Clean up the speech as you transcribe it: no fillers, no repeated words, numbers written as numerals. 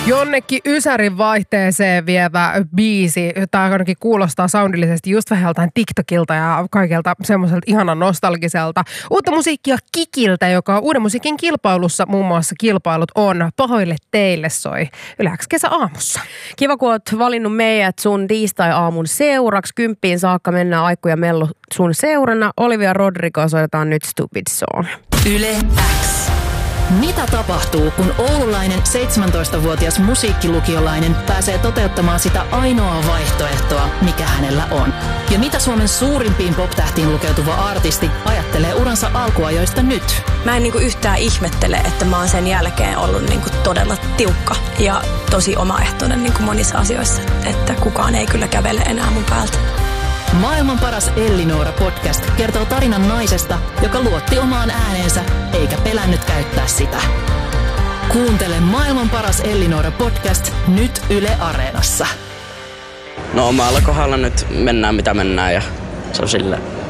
Jonnekin Ysärin vaihteeseen vievä biisi. Tämä ainakin kuulostaa soundillisesti just vähän joltain TikTokilta ja kaikelta semmoiselta ihanan nostalgiselta. Uutta musiikkia Kikiltä, joka uuden musiikin kilpailussa muun muassa kilpailut on. Pahoille teille soi Yle X kesäaamussa. Kiva, kun oot valinnut meidät sun tiistai-aamun seuraksi. 10 saakka mennään Aikku ja Mellu sun seurana. Olivia Rodrigo soitetaan nyt Stupid Song. Yle X. Mitä tapahtuu, kun oululainen 17-vuotias musiikkilukiolainen pääsee toteuttamaan sitä ainoaa vaihtoehtoa, mikä hänellä on? Ja mitä Suomen suurimpiin pop-tähtiin lukeutuva artisti ajattelee uransa alkuajoista nyt? Mä en yhtään ihmettele, että mä oon sen jälkeen ollut todella tiukka ja tosi omaehtoinen monissa asioissa, että kukaan ei kyllä kävele enää mun päältä. Maailman paras Ellinora podcast kertoo tarinan naisesta, joka luotti omaan ääneensä eikä pelännyt käyttää sitä. Kuuntele Maailman paras Ellinora podcast nyt Yle Areenassa. No omalla kohdalla nyt mennään mitä mennään ja se on silleen.